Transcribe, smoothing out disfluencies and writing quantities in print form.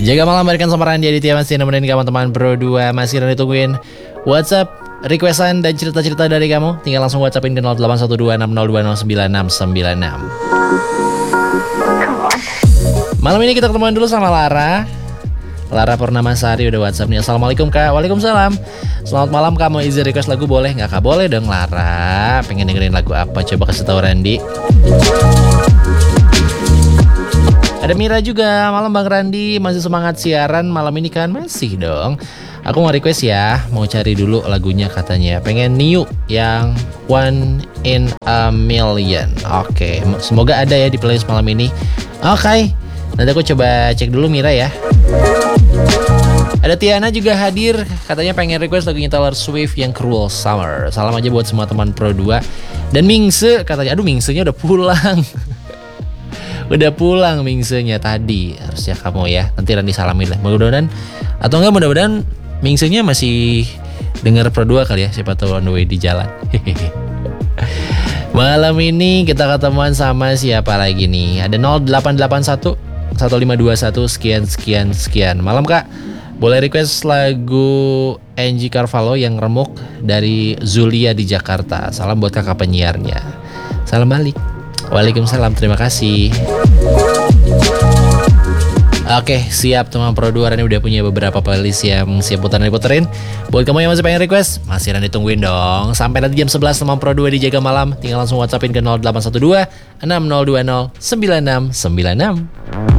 Jaga malam berikan sama Randy Aditya masih nemenin kamu teman Pro 2. Masih Randy tungguin WhatsApp, requestan dan cerita-cerita dari kamu. Tinggal langsung WhatsAppin ke 081260209696. Malam ini kita ketemuan dulu sama Lara Purnamasari udah WhatsApp nih. Assalamualaikum Kak. Waalaikumsalam. Selamat malam Kak, mau izin request lagu boleh nggak Kak? Boleh dong Lara. Pengen dengerin lagu apa? Coba kasih tahu Randy. Ada Mira juga, malam Bang Randy, masih semangat siaran malam ini kan? Masih dong. Aku mau request ya, mau cari dulu lagunya katanya. Pengen New yang One in a Million. Oke, semoga ada ya di playlist malam ini. Oke, nanti aku coba cek dulu Mira ya. Ada Tiana juga hadir, katanya pengen request lagunya Taylor Swift yang Cruel Summer. Salam aja buat semua teman Pro 2. Dan Mingse katanya, aduh Mingsenya udah pulang. Udah pulang Mingsenya tadi. Harusnya kamu ya, nanti Randy salamin lah. Mudah-mudahan, atau enggak mudah-mudahan Mingsenya masih denger Pro 2 kali ya. Siapa tahu on the way di jalan. Malam ini kita ketemuan sama siapa lagi nih? Ada 0881 1521 sekian. Malam Kak, boleh request lagu Angie Carvalho yang Remuk dari Zulia di Jakarta. Salam buat kakak penyiarnya. Salam balik. Waalaikumsalam, terima kasih. Oke, siap teman Pro 2. Rani udah punya beberapa playlist yang siap puterin. Buat kamu yang masih pengen request, masih Rani tungguin dong. Sampai nanti jam 11 teman Pro 2 di Jaga Malam. Tinggal langsung WhatsAppin ke 0812 6020 9696.